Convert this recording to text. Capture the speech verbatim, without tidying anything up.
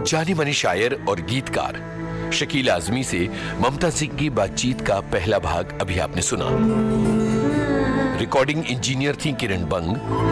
जाने माने शायर और गीतकार शकील आजमी से ममता सिंह की बातचीत का पहला भाग अभी आपने सुना। रिकॉर्डिंग इंजीनियर थी किरण बंग।